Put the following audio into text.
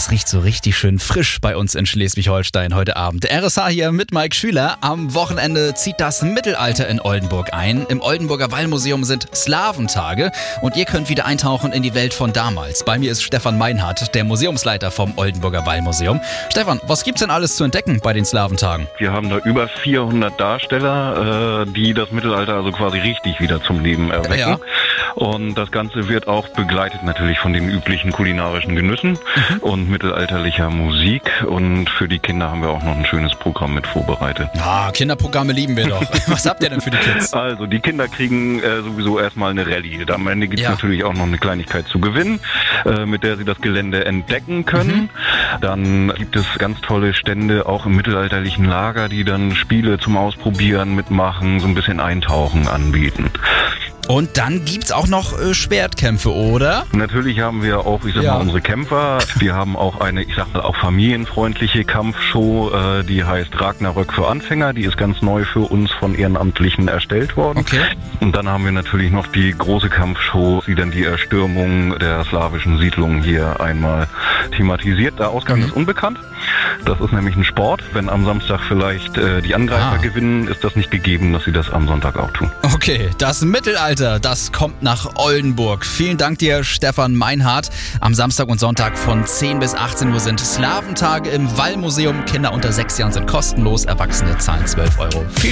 das riecht so richtig schön frisch bei uns in Schleswig-Holstein heute Abend. Der RSH hier mit Mike Schüler. Am Wochenende zieht das Mittelalter in Oldenburg ein. Im Oldenburger Wallmuseum sind Slaventage und ihr könnt wieder eintauchen in die Welt von damals. Bei mir ist Stefan Meinhardt, der Museumsleiter vom Oldenburger Wallmuseum. Stefan, was gibt's denn alles zu entdecken bei den Slaventagen? Wir haben da über 400 Darsteller, die das Mittelalter also quasi richtig wieder zum Leben erwecken. Ja. Und das Ganze wird auch begleitet natürlich von den üblichen kulinarischen Genüssen und mittelalterlicher Musik. Und für die Kinder haben wir auch noch ein schönes Programm mit vorbereitet. Ja, Kinderprogramme lieben wir doch. Was habt ihr denn für die Kids? Also die Kinder kriegen sowieso erstmal eine Rallye. Am Ende gibt es natürlich auch noch eine Kleinigkeit zu gewinnen, mit der sie das Gelände entdecken können. Dann gibt es ganz tolle Stände auch im mittelalterlichen Lager, die dann Spiele zum Ausprobieren mitmachen, so ein bisschen Eintauchen anbieten. Und dann gibt's auch noch Schwertkämpfe, oder? Natürlich haben wir auch, mal, unsere Kämpfer. Wir haben auch eine, auch familienfreundliche Kampfshow, die heißt Ragnarök für Anfänger. Die ist ganz neu für uns von Ehrenamtlichen erstellt worden. Okay. Und dann haben wir natürlich noch die große Kampfshow, die dann die Erstürmung der slawischen Siedlungen hier einmal thematisiert. Der Ausgang ist unbekannt. Das ist nämlich ein Sport. Wenn am Samstag vielleicht die Angreifer gewinnen, ist das nicht gegeben, dass sie das am Sonntag auch tun. Okay, das Mittelalter, das kommt nach Oldenburg. Vielen Dank dir, Stefan Meinhardt. Am Samstag und Sonntag von 10 bis 18 Uhr sind Slaventage im Wallmuseum. Kinder unter 6 Jahren sind kostenlos, Erwachsene zahlen 12 Euro.